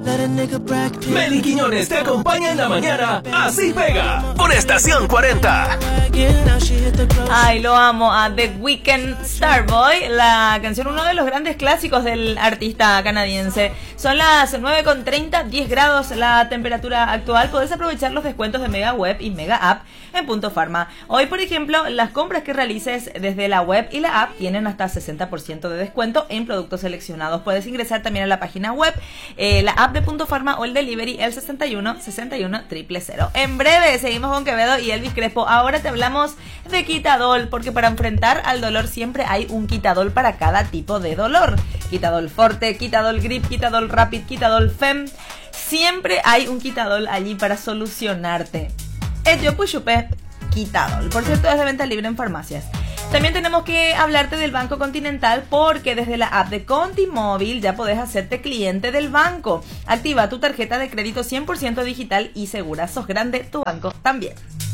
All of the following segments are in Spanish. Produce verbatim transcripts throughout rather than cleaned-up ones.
Meli Quiñones te acompaña en la mañana. Así pega. Por Estación cuarenta. Ay, lo amo a The Weeknd, Starboy, la canción, uno de los grandes clásicos del artista canadiense. Son las nueve con treinta, diez grados la temperatura actual. Podés aprovechar los descuentos de Mega Web y Mega App en Punto Pharma. Hoy, por ejemplo, las compras que realices desde la web y la app tienen hasta sesenta por ciento de descuento en productos seleccionados. Puedes ingresar también a la página web, eh, la app de Punto Pharma o el delivery, el sesenta y uno, sesenta y uno, cero cero cero. En breve seguimos con Quevedo y Elvis Crespo. Ahora te hablamos de Quitadol, porque para enfrentar al dolor siempre hay un Quitadol para cada tipo de dolor. Quitadol Forte, Quitadol Grip, Quitadol Rapid, Quitadol Fem. Siempre hay un Quitadol allí para solucionarte. Etio Puyupe, Quitadol. Por cierto, es de venta libre en farmacias. También tenemos que hablarte del Banco Continental, porque desde la app de Contimóvil ya podés hacerte cliente del banco. Activa tu tarjeta de crédito cien por ciento digital y segura. Sos grande, tu banco también.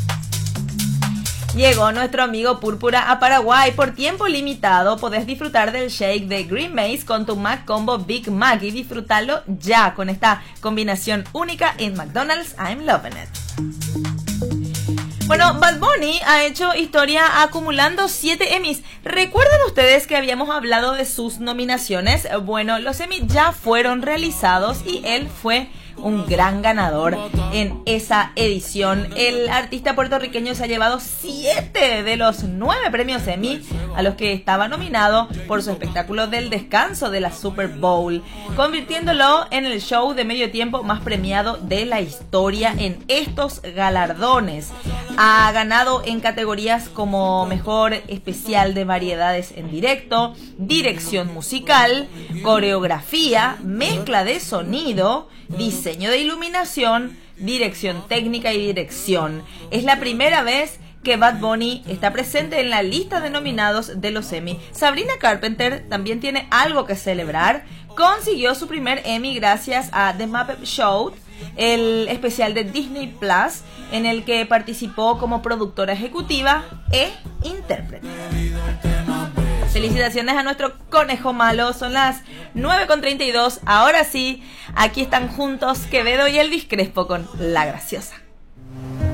Llegó nuestro amigo Púrpura a Paraguay. Por tiempo limitado podés disfrutar del shake de Green Maze con tu Mac Combo Big Mac y disfrutarlo ya con esta combinación única en McDonald's. I'm loving it. Bueno, Bad Bunny ha hecho historia acumulando siete Emmys. ¿Recuerdan ustedes que habíamos hablado de sus nominaciones? Bueno, los Emmy ya fueron realizados y él fue un gran ganador en esa edición. El artista puertorriqueño se ha llevado siete de los nueve premios Emmy a los que estaba nominado por su espectáculo del descanso de la Super Bowl, convirtiéndolo en el show de medio tiempo más premiado de la historia en estos galardones. Ha ganado en categorías como mejor especial de variedades en directo, dirección musical, coreografía, mezcla de sonido, diseño de iluminación, dirección técnica y dirección. Es la primera vez que Bad Bunny está presente en la lista de nominados de los Emmy. Sabrina Carpenter también tiene algo que celebrar. Consiguió su primer Emmy gracias a The Muppet Show, el especial de Disney Plus, en el que participó como productora ejecutiva e intérprete. Felicitaciones a nuestro conejo malo. Son las nueve con treinta y dos. Ahora sí, aquí están juntos Quevedo y Elvis Crespo con La Graciosa.